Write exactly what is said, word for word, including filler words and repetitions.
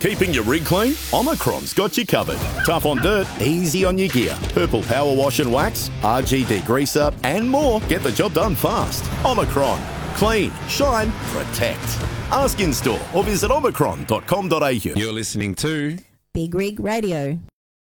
Keeping your rig clean? Omicron's got you covered. Tough on dirt, easy on your gear. Purple power wash and wax, R G D grease up, and more. Get the job done fast. Omicron. Clean, shine, protect. Ask in store or visit omicron dot com dot a u. You're listening to Big Rig Radio.